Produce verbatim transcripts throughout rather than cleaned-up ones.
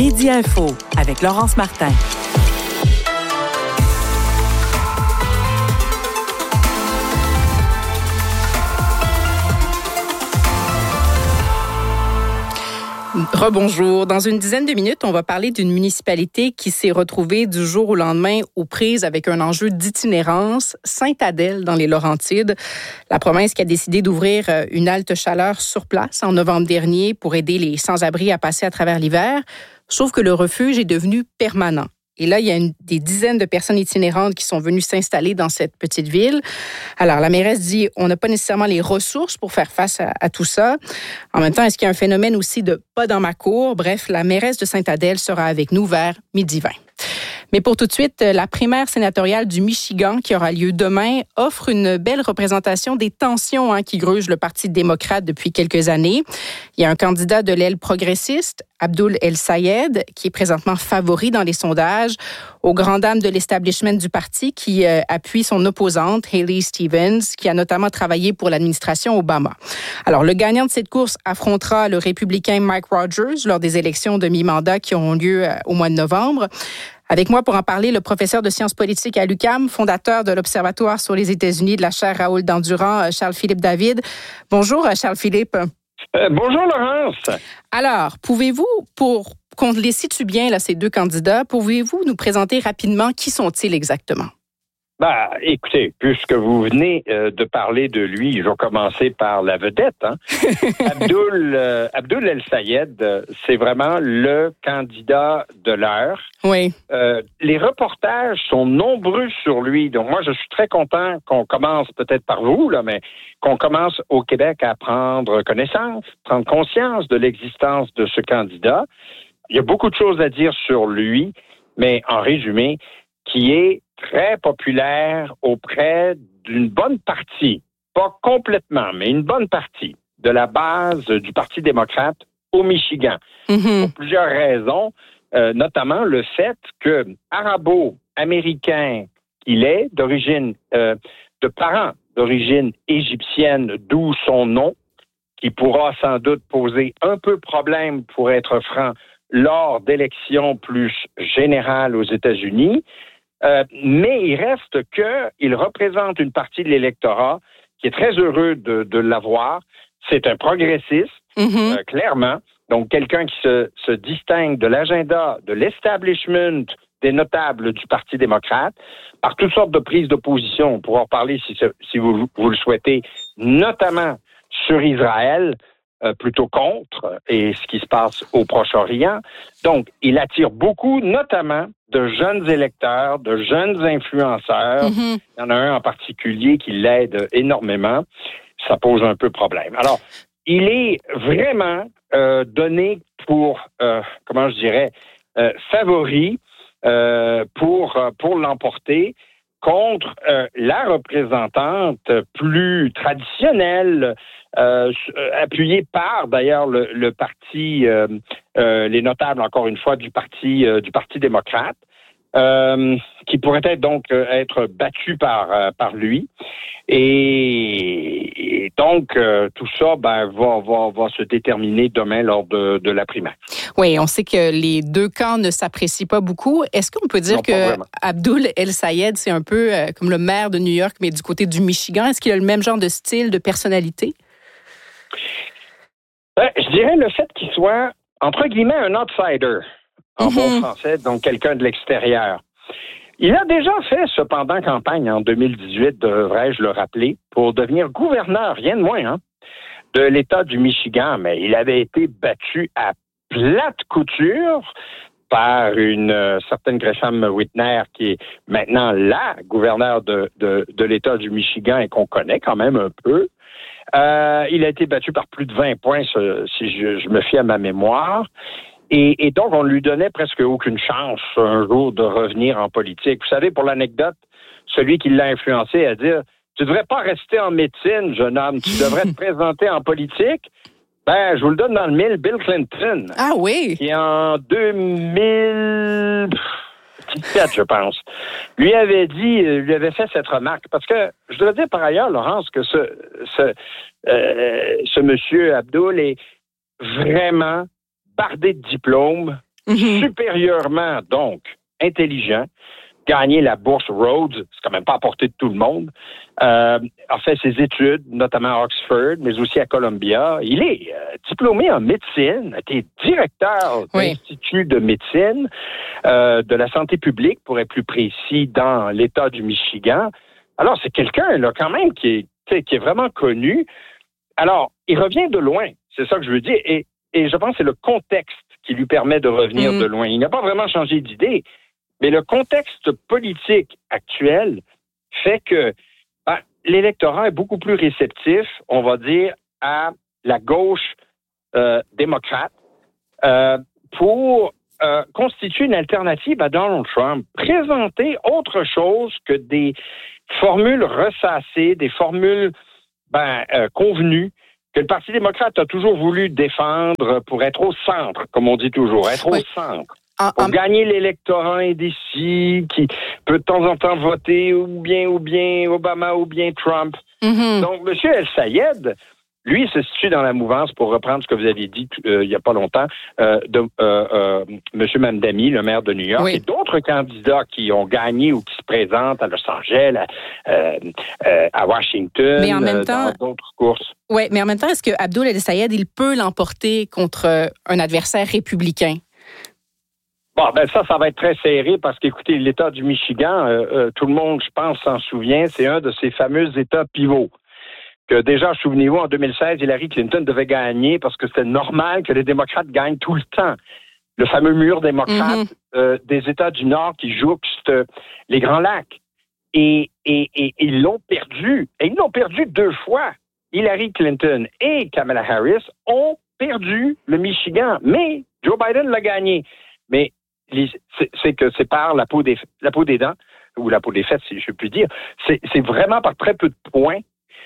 Midi Info avec Laurence Martin. Rebonjour. Dans une dizaine de minutes, on va parler d'une municipalité qui s'est retrouvée du jour au lendemain aux prises avec un enjeu d'itinérance, Sainte-Adèle dans les Laurentides. La province qui a décidé d'ouvrir une halte chaleur sur place en novembre dernier pour aider les sans-abri à passer à travers l'hiver. Sauf que le refuge est devenu permanent. Et là, il y a une, des dizaines de personnes itinérantes qui sont venues s'installer dans cette petite ville. Alors, la mairesse dit, on n'a pas nécessairement les ressources pour faire face à, à tout ça. En même temps, est-ce qu'il y a un phénomène aussi de pas dans ma cour? Bref, la mairesse de Sainte-Adèle sera avec nous vers midi vingt. Mais pour tout de suite, la primaire sénatoriale du Michigan qui aura lieu demain offre une belle représentation des tensions hein, qui grugent le Parti démocrate depuis quelques années. Il y a un candidat de l'aile progressiste, Abdul El-Sayed, qui est présentement favori dans les sondages, aux grandes dames de l'establishment du parti qui euh, appuie son opposante, Haley Stevens, qui a notamment travaillé pour l'administration Obama. Alors, le gagnant de cette course affrontera le républicain Mike Rogers lors des élections de mi-mandat qui auront lieu euh, au mois de novembre. Avec moi pour en parler, le professeur de sciences politiques à l'U Q A M, fondateur de l'Observatoire sur les États-Unis de la chaire Raoul Dandurand, Charles-Philippe David. Bonjour, Charles-Philippe. Euh, bonjour, Laurence. Alors, pouvez-vous, pour qu'on les situe bien, là, ces deux candidats, pouvez-vous nous présenter rapidement qui sont-ils exactement? Ben, écoutez, puisque vous venez euh, de parler de lui, je vais commencer par la vedette. Hein? Abdul, euh, Abdul El-Sayed, euh, c'est vraiment le candidat de l'heure. Oui. Euh, les reportages sont nombreux sur lui. Donc, moi, je suis très content qu'on commence, peut-être par vous, là, mais qu'on commence au Québec à prendre connaissance, prendre conscience de l'existence de ce candidat. Il y a beaucoup de choses à dire sur lui, mais en résumé, qui est très populaire auprès d'une bonne partie, pas complètement, mais une bonne partie de la base du Parti démocrate au Michigan. Mm-hmm. Pour plusieurs raisons, euh, notamment le fait que arabo-américain qu'il est, d'origine, euh, de parents d'origine égyptienne, d'où son nom, qui pourra sans doute poser un peu problème, pour être franc, lors d'élections plus générales aux États-Unis. Euh, mais il reste qu'il représente une partie de l'électorat qui est très heureux de, de l'avoir. C'est un progressiste, mm-hmm. euh, clairement. Donc, quelqu'un qui se, se distingue de l'agenda, de l'establishment des notables du Parti démocrate par toutes sortes de prises d'opposition. On pourra en parler si, si vous, vous le souhaitez, notamment sur Israël, Euh, plutôt contre, et ce qui se passe au Proche-Orient. Donc, il attire beaucoup, notamment, de jeunes électeurs, de jeunes influenceurs. Mm-hmm. Il y en a un en particulier qui l'aide énormément. Ça pose un peu problème. Alors, il est vraiment euh, donné pour, euh, comment je dirais, euh, favori euh, pour, pour l'emporter contre euh, la représentante plus traditionnelle, euh, appuyée par d'ailleurs le, le parti, euh, euh, les notables encore une fois du parti euh, du Parti démocrate, euh, qui pourrait être donc euh, être battu par euh, par lui. Et, et donc euh, tout ça ben va va va se déterminer demain lors de de la primaire. Oui, on sait que les deux camps ne s'apprécient pas beaucoup. Est-ce qu'on peut dire non, que Abdul El-Sayed, c'est un peu euh, comme le maire de New York, mais du côté du Michigan? Est-ce qu'il a le même genre de style, de personnalité? Ben, je dirais le fait qu'il soit, entre guillemets, un outsider, en mm-hmm. bon français, donc quelqu'un de l'extérieur. Il a déjà fait, cependant, campagne en deux mille dix-huit, devrais-je le rappeler, pour devenir gouverneur, rien de moins, hein, de l'État du Michigan, mais il avait été battu à plate couture par une euh, certaine Gresham Whitner, qui est maintenant la gouverneure de, de, de l'État du Michigan et qu'on connaît quand même un peu. Euh, il a été battu par plus de vingt points, si je, je me fie à ma mémoire. Et, et donc, on ne lui donnait presque aucune chance un jour de revenir en politique. Vous savez, pour l'anecdote, celui qui l'a influencé à dire « Tu ne devrais pas rester en médecine, jeune homme, tu devrais te présenter en politique », ben, je vous le donne dans le mille, Bill Clinton. Ah oui? Qui en deux mille dix-sept, je pense, lui avait dit, lui avait fait cette remarque. Parce que, je dois dire par ailleurs, Laurence, que ce, ce, euh, ce monsieur Abdul est vraiment bardé de diplômes, mm-hmm. supérieurement, donc, intelligent, gagné la bourse Rhodes, c'est quand même pas à portée de tout le monde, euh, a fait ses études, notamment à Oxford, mais aussi à Columbia. Il est euh, diplômé en médecine, a été directeur oui. d'Institut de médecine, euh, de la santé publique, pour être plus précis, dans l'État du Michigan. Alors, c'est quelqu'un, là, quand même, qui est, qui est vraiment connu. Alors, il revient de loin, c'est ça que je veux dire, et, et je pense que c'est le contexte qui lui permet de revenir mmh. de loin. Il n'a pas vraiment changé d'idée. Mais le contexte politique actuel fait que ben, l'électorat est beaucoup plus réceptif, on va dire, à la gauche euh, démocrate euh, pour euh, constituer une alternative à Donald Trump, présenter autre chose que des formules ressassées, des formules ben, euh, convenues, que le Parti démocrate a toujours voulu défendre pour être au centre, comme on dit toujours, être oui. au centre. Pour ah, gagner l'électorat indécis, qui peut de temps en temps voter ou bien ou bien Obama ou bien Trump. Mm-hmm. Donc, M. El-Sayed, lui, se situe dans la mouvance, pour reprendre ce que vous avez dit euh, il n'y a pas longtemps, euh, de euh, euh, M. Mamdani, le maire de New York, oui. et d'autres candidats qui ont gagné ou qui se présentent à Los Angeles, à, euh, euh, à Washington, mais en même temps, dans d'autres courses. Oui, mais en même temps, est-ce que Abdul El-Sayed, il peut l'emporter contre un adversaire républicain? Bon, ben ça, ça va être très serré parce qu'écoutez, l'État du Michigan, euh, euh, tout le monde, je pense, s'en souvient, c'est un de ces fameux États pivots que déjà, souvenez-vous, en deux mille seize, Hillary Clinton devait gagner parce que c'était normal que les démocrates gagnent tout le temps. Le fameux mur démocrate mm-hmm. euh, des États du Nord qui jouxte les Grands Lacs. Et, et, et, et ils l'ont perdu. Et ils l'ont perdu deux fois. Hillary Clinton et Kamala Harris ont perdu le Michigan, mais Joe Biden l'a gagné. Mais C'est, c'est que c'est par la peau des la peau des dents ou la peau des fesses, si je puis dire. C'est, c'est vraiment par très peu de points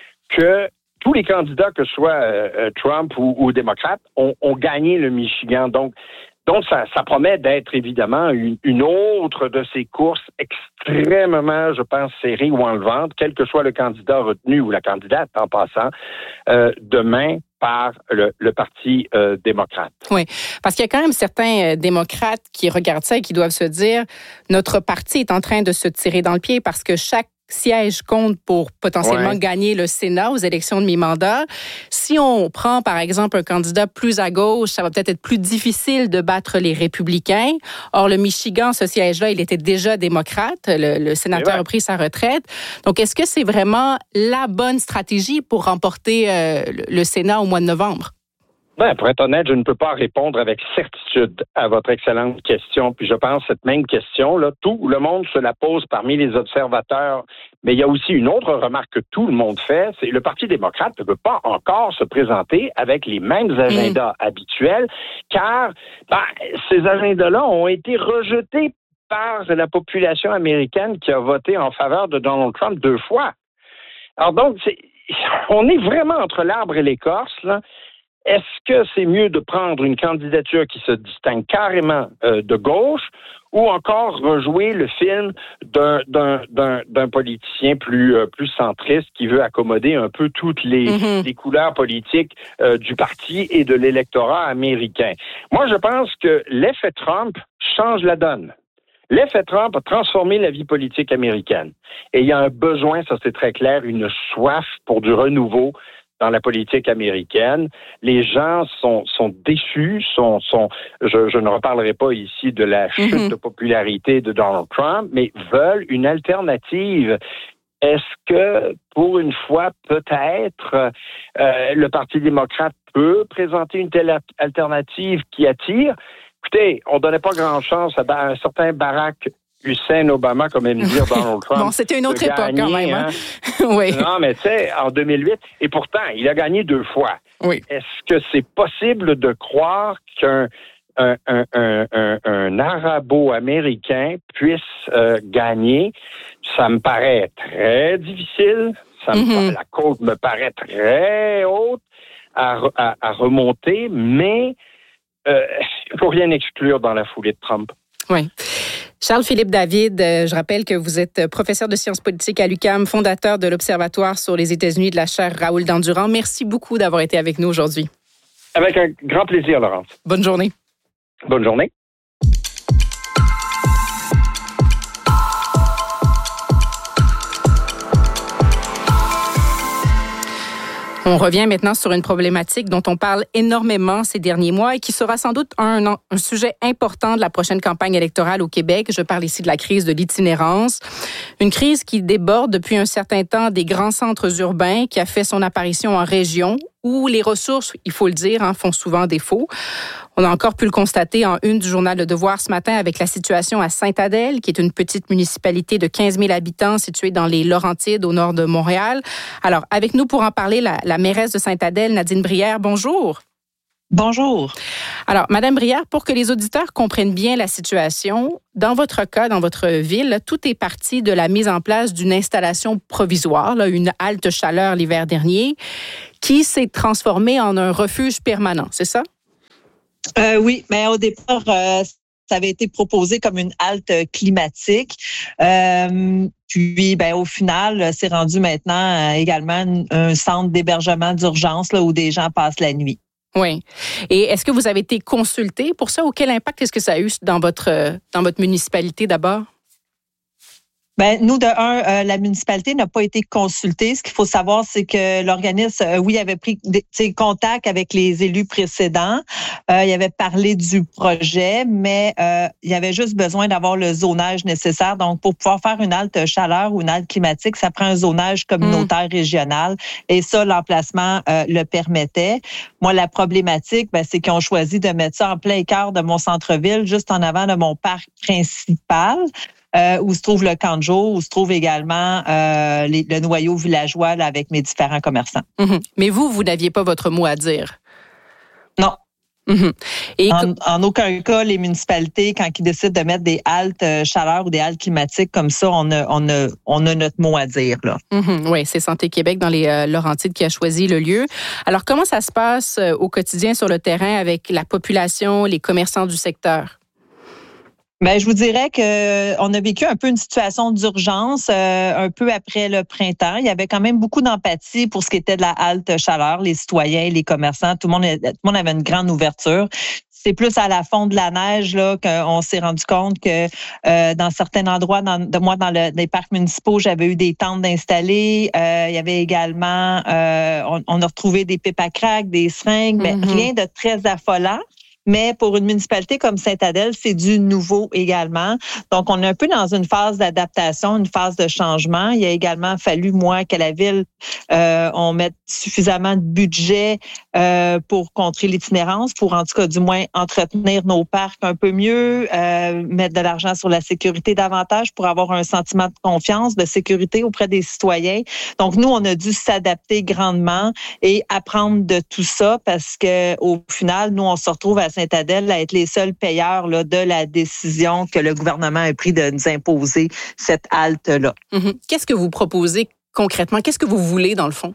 que tous les candidats, que ce soit euh, Trump ou, ou démocrates, ont, ont gagné le Michigan. Donc, donc ça, ça promet d'être évidemment une, une autre de ces courses extrêmement, je pense, serrées ou enlevantes, quel que soit le candidat retenu ou la candidate en passant, euh, demain par le, le Parti euh, démocrate. Oui, parce qu'il y a quand même certains euh, démocrates qui regardent ça et qui doivent se dire notre parti est en train de se tirer dans le pied parce que chaque siège compte pour potentiellement ouais. gagner le Sénat aux élections de mi-mandat. Si on prend, par exemple, un candidat plus à gauche, ça va peut-être être plus difficile de battre les républicains. Or, le Michigan, ce siège-là, il était déjà démocrate. Le, le sénateur ouais. a pris sa retraite. Donc, est-ce que c'est vraiment la bonne stratégie pour remporter euh, le Sénat au mois de novembre? Ben, pour être honnête, je ne peux pas répondre avec certitude à votre excellente question. Puis je pense que cette même question, là, tout le monde se la pose parmi les observateurs. Mais il y a aussi une autre remarque que tout le monde fait, c'est que le Parti démocrate ne peut pas encore se présenter avec les mêmes agendas mmh. habituels, car ben, ces agendas-là ont été rejetés par la population américaine qui a voté en faveur de Donald Trump deux fois. Alors donc, c'est, on est vraiment entre l'arbre et l'écorce, là. Est-ce que c'est mieux de prendre une candidature qui se distingue carrément euh, de gauche ou encore rejouer le film d'un, d'un, d'un, d'un politicien plus, euh, plus centriste qui veut accommoder un peu toutes les, mm-hmm. les couleurs politiques euh, du parti et de l'électorat américain? Moi, je pense que l'effet Trump change la donne. L'effet Trump a transformé la vie politique américaine. Et il y a un besoin, ça c'est très clair, une soif pour du renouveau dans la politique américaine. Les gens sont, sont déçus, sont, sont je, je ne reparlerai pas ici de la chute mm-hmm. de popularité de Donald Trump, mais veulent une alternative. Est-ce que, pour une fois, peut-être, euh, le Parti démocrate peut présenter une telle alternative qui attire? Écoutez, on ne donnait pas grand chance à un certain Barack Hussein Obama, comme aime dire Donald Trump. Bon, c'était une autre époque gagner, quand même. Hein? Hein? oui. Non, mais tu sais, en deux mille huit, et pourtant, il a gagné deux fois. Oui. Est-ce que c'est possible de croire qu'un un, un, un, un, un arabo-américain puisse euh, gagner? Ça me paraît très difficile. Ça me mm-hmm. paraît, la côte me paraît très haute à, à, à remonter, mais euh, il ne faut rien exclure dans la foulée de Trump. Oui. Charles-Philippe David, je rappelle que vous êtes professeur de sciences politiques à l'U Q A M, fondateur de l'Observatoire sur les États-Unis de la chaire Raoul Dandurand. Merci beaucoup d'avoir été avec nous aujourd'hui. Avec un grand plaisir, Laurence. Bonne journée. Bonne journée. On revient maintenant sur une problématique dont on parle énormément ces derniers mois et qui sera sans doute un, un sujet important de la prochaine campagne électorale au Québec. Je parle ici de la crise de l'itinérance. Une crise qui déborde depuis un certain temps des grands centres urbains, qui a fait son apparition en région, où les ressources, il faut le dire, hein, font souvent défaut. On a encore pu le constater en une du journal Le Devoir ce matin avec la situation à Sainte-Adèle, qui est une petite municipalité de quinze mille habitants située dans les Laurentides, au nord de Montréal. Alors, avec nous pour en parler, la, la mairesse de Sainte-Adèle, Nadine Brière, bonjour. Bonjour. Alors, Madame Brière, pour que les auditeurs comprennent bien la situation, dans votre cas, dans votre ville, tout est parti de la mise en place d'une installation provisoire, là, une halte chaleur l'hiver dernier, qui s'est transformée en un refuge permanent, c'est ça? Euh, oui, mais au départ, euh, ça avait été proposé comme une halte climatique. Euh, puis, ben, au final, c'est rendu maintenant euh, également un centre d'hébergement d'urgence là, où des gens passent la nuit. Oui. Et est-ce que vous avez été consulté pour ça ou quel impact est-ce que ça a eu dans votre, dans votre municipalité d'abord? Ben, nous, de un, euh, la municipalité n'a pas été consultée. Ce qu'il faut savoir, c'est que l'organisme, euh, oui, avait pris des, contact avec les élus précédents. Euh, il avait parlé du projet, mais euh, il y avait juste besoin d'avoir le zonage nécessaire. Donc, pour pouvoir faire une halte chaleur ou une halte climatique, ça prend un zonage communautaire mmh. régional. Et ça, l'emplacement euh, le permettait. Moi, la problématique, ben, c'est qu'ils ont choisi de mettre ça en plein cœur de mon centre-ville, juste en avant de mon parc principal. Euh, où se trouve le camp de jour, où se trouve également euh, les, le noyau villageois là, avec mes différents commerçants. Mmh. Mais vous, vous n'aviez pas votre mot à dire? Non. Mmh. Et en, en aucun cas, les municipalités, quand ils décident de mettre des haltes euh, chaleur ou des haltes climatiques comme ça, on a, on a, on a notre mot à dire. Là. Mmh. Oui, c'est Santé Québec dans les euh, Laurentides qui a choisi le lieu. Alors, comment ça se passe euh, au quotidien sur le terrain avec la population, les commerçants du secteur? Ben, je vous dirais que on a vécu un peu une situation d'urgence euh, un peu après le printemps. Il y avait quand même beaucoup d'empathie pour ce qui était de la halte chaleur, les citoyens, les commerçants, tout le monde, tout le monde avait une grande ouverture. C'est plus à la fonte de la neige là qu'on s'est rendu compte que euh, dans certains endroits, dans, de moi dans le, les parcs municipaux, j'avais eu des tentes d'installer. Euh, il y avait également, euh, on, on a retrouvé des pipes à crack, des seringues, mais mm-hmm. rien de très affolant. Mais pour une municipalité comme Sainte-Adèle, c'est du nouveau également. Donc, on est un peu dans une phase d'adaptation, une phase de changement. Il a également fallu, moi, qu'à la ville, euh, on mette suffisamment de budget euh, pour contrer l'itinérance, pour en tout cas, du moins, entretenir nos parcs un peu mieux, euh, mettre de l'argent sur la sécurité davantage pour avoir un sentiment de confiance, de sécurité auprès des citoyens. Donc, nous, on a dû s'adapter grandement et apprendre de tout ça parce que au final, nous, on se retrouve à Sainte-Adèle à être les seuls payeurs là, de la décision que le gouvernement a pris de nous imposer cette halte-là. Mm-hmm. Qu'est-ce que vous proposez concrètement? Qu'est-ce que vous voulez dans le fond?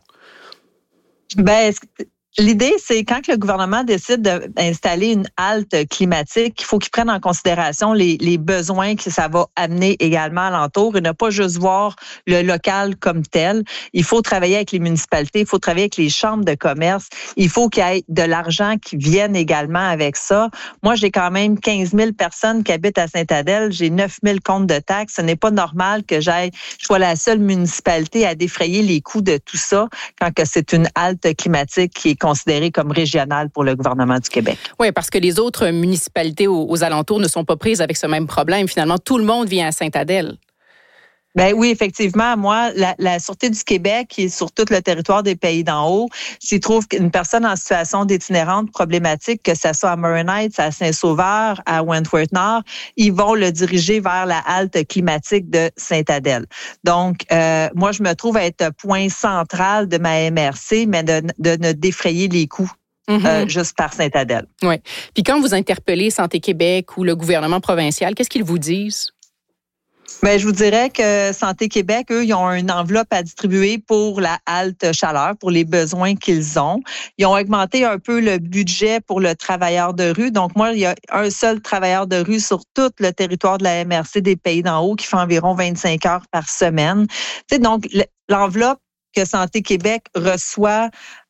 Ben, l'idée, c'est quand le gouvernement décide d'installer une halte climatique, il faut qu'il prenne en considération les, les besoins que ça va amener également alentour et ne pas juste voir le local comme tel. Il faut travailler avec les municipalités, il faut travailler avec les chambres de commerce. Il faut qu'il y ait de l'argent qui vienne également avec ça. Moi, j'ai quand même quinze mille personnes qui habitent à Sainte-Adèle. J'ai neuf mille comptes de taxes. Ce n'est pas normal que j'aille, je sois la seule municipalité à défrayer les coûts de tout ça quand que c'est une halte climatique qui est considéré comme régional pour le gouvernement du Québec. Oui, parce que les autres municipalités aux, aux alentours ne sont pas prises avec ce même problème. Finalement, tout le monde vient à Sainte-Adèle. Ben oui, effectivement. Moi, la, la Sûreté du Québec, qui est sur tout le territoire des Pays d'en haut, s'ils trouvent qu'une personne en situation d'itinérante problématique, que ça soit à Murray Heights, à Saint-Sauveur, à Wentworth-Nord, ils vont le diriger vers la halte climatique de Sainte-Adèle. Donc, euh, moi, je me trouve à être point central de ma M R C, mais de, de ne défrayer les coûts. Mm-hmm. Euh, juste par Sainte-Adèle. Oui. Puis quand vous interpellez Santé Québec ou le gouvernement provincial, qu'est-ce qu'ils vous disent? Bien, je vous dirais que Santé Québec, eux, ils ont une enveloppe à distribuer pour la halte chaleur, pour les besoins qu'ils ont. Ils ont augmenté un peu le budget pour le travailleur de rue. Donc, moi, il y a un seul travailleur de rue sur tout le territoire de la M R C des Pays d'en haut qui fait environ vingt-cinq heures par semaine. Tu sais, donc, l'enveloppe que Santé Québec reçoit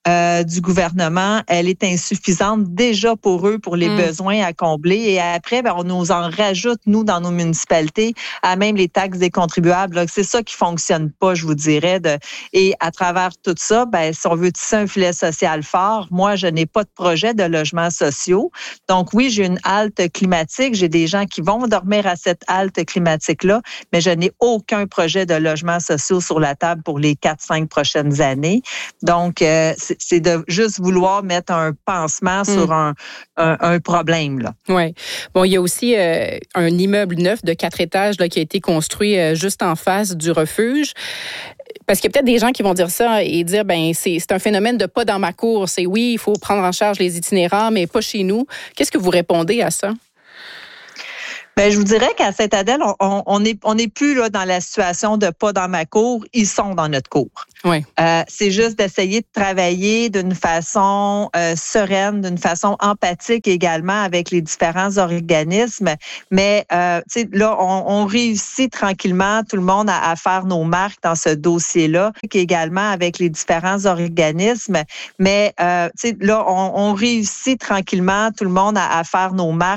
euh, du gouvernement, elle est insuffisante déjà pour eux, pour les mmh. besoins à combler. Et après, ben, on nous en rajoute, nous, dans nos municipalités, à même les taxes des contribuables. Là. C'est ça qui fonctionne pas, je vous dirais. De, et à travers tout ça, ben, si on veut tisser un filet social fort, moi, je n'ai pas de projet de logements sociaux. Donc oui, j'ai une halte climatique. J'ai des gens qui vont dormir à cette halte climatique-là, mais je n'ai aucun projet de logements sociaux sur la table pour les quatre, cinq prochaines années. Donc, euh, c'est, c'est de juste vouloir mettre un pansement mmh. sur un, un, un problème, là. Oui. Bon, il y a aussi euh, un immeuble neuf de quatre étages là, qui a été construit euh, juste en face du refuge. Parce qu'il y a peut-être des gens qui vont dire ça et dire, ben c'est, c'est un phénomène de pas dans ma cour. C'est oui, il faut prendre en charge les itinérants, mais pas chez nous. Qu'est-ce que vous répondez à ça? Ben, je vous dirais qu'à Sainte-Adèle, on, on est, on est plus là dans la situation de pas dans ma cour, ils sont dans notre cour. Oui. Euh, c'est juste d'essayer de travailler d'une façon euh, sereine, d'une façon empathique également avec les différents organismes. Mais euh, tu sais, là, on, on réussit tranquillement tout le monde à, à faire nos marques dans ce dossier-là, également avec les différents organismes. Mais euh, tu sais, là, on, on réussit tranquillement tout le monde à, à faire nos marques.